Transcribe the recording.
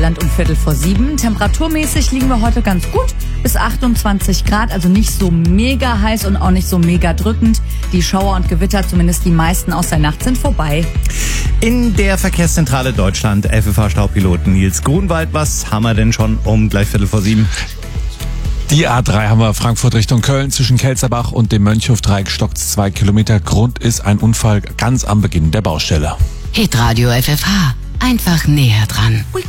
Neuseeland um 6:15. Temperaturmäßig liegen wir heute ganz gut, bis 28 Grad, also nicht so mega heiß und auch nicht so mega drückend. Die Schauer und Gewitter, zumindest die meisten aus der Nacht, sind vorbei. In der Verkehrszentrale Deutschland, FFH-Staupiloten Nils Grunwald, was haben wir denn schon um gleich 6:45? Die A3 haben wir Frankfurt Richtung Köln zwischen Kelzerbach und dem Mönchhof-Dreieck stockt's 2 Kilometer. Grund ist ein Unfall ganz am Beginn der Baustelle. Hitradio FFH. Einfach näher dran.